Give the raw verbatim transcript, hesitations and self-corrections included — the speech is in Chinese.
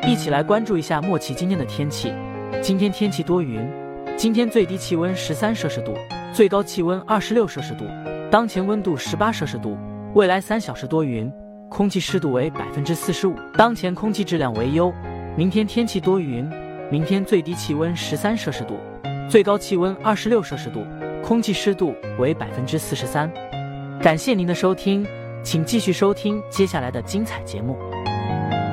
一起来关注一下莫奇今天的天气。今天天气多云，今天最低气温十三摄氏度，最高气温二十六摄氏度，当前温度十八摄氏度。未来三小时多云，空气湿度为百分之四十五，当前空气质量为优。明天天气多云，明天最低气温十三摄氏度，最高气温二十六摄氏度，空气湿度为百分之四十三。感谢您的收听，请继续收听接下来的精彩节目。